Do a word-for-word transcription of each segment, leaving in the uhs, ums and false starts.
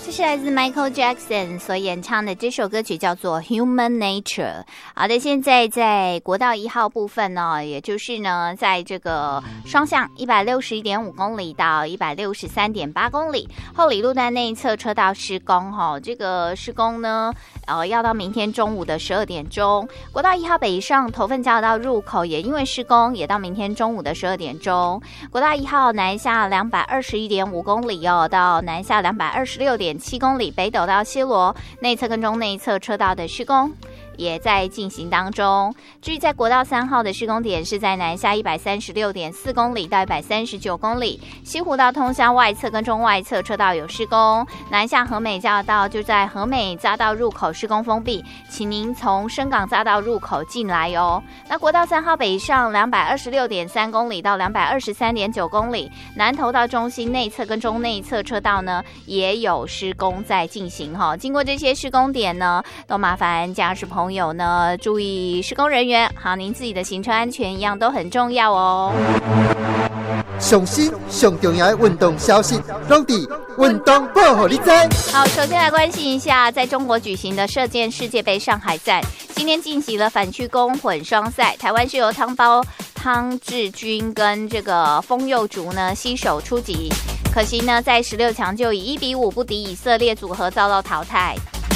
这是来自 Michael Jackson 所演唱的这首歌曲叫做 Human Nature。 好的，现在在国道一号部分呢，也就是呢在这个双向 一百六十一点五公里到 一百六十三点八公里后里路段内侧车道施工、哦、这个施工呢呃，要到明天中午的十二点钟。国道一号北上头份交流道入口也因为施工，也到明天中午的十二点钟。国道一号南下两百二十一点五公里哦，到南下两百二十六点七公里，北斗到西螺内侧跟中内侧车道的施工也在进行当中。至于在国道三号的施工点是在南下一百三十六点四公里到一百三十九公里，西湖道通向外侧跟中外侧车道有施工，南下和美匝道就在和美匝道入口施工封闭，请您从深港匝道入口进来哦。那国道三号北上两百二十六点三公里到两百二十三点九公里，南投到中心内侧跟中内侧车道呢也有施工在进行哈。经过这些施工点呢，都麻烦驾驶朋友呢注意施工人员，好，您自己的行车安全一样都很重要哦。 上新上重要的运动消息，拢伫运动报互你知。 好，首先来关心一下，在中国举行的射箭世界杯上海站，今天进行了反曲弓混双赛，台湾是由汤包汤志军跟这个封佑竹呢携手出击，可惜呢在十六强就以一比五不敌以色列组合遭到淘汰。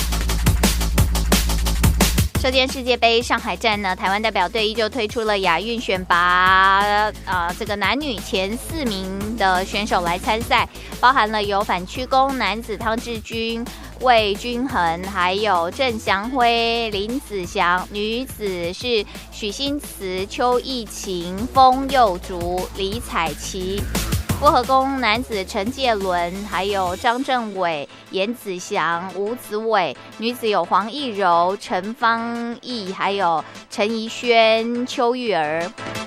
射箭世界杯上海站呢，台湾代表队依旧推出了亚运选拔，呃，这个男女前四名的选手来参赛，包含了有反曲弓男子汤志军、魏均衡，还有郑祥辉、林子祥；女子是许新慈、邱艺晴、封佑竹、李彩琪。复合弓男子陈介伦，还有张正伟、严子祥、吴子伟；女子有黄艺柔、陈芳毅，还有陈怡萱、邱玉儿。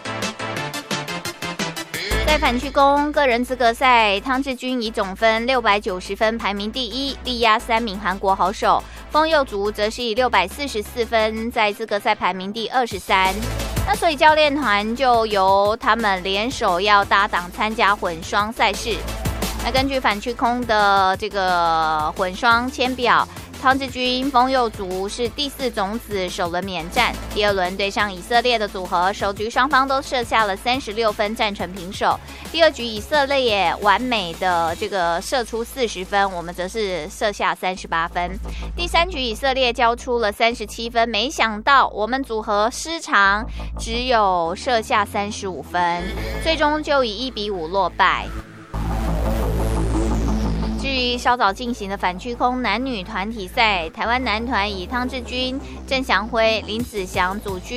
在反曲弓个人资格赛，汤志军以总分六百九十分排名第一，力压三名韩国好手；封佑竹则是以六百四十四分在资格赛排名第二十三。那所以教练团就由他们联手要搭档参加混双赛事。那根据反曲弓的这个混双签表，汤志军、封佑竹是第四种子首轮免战，第二轮对上以色列的组合，首局双方都射下了三十六分，战成平手。第二局以色列完美的这个射出四十分，我们则是射下三十八分。第三局以色列交出了三十七分，没想到我们组合失常，只有射下三十五分，最终就以一比五落败。至于稍早进行的反曲弓男女团体赛，台湾男团以汤志军、郑祥辉、林子祥组居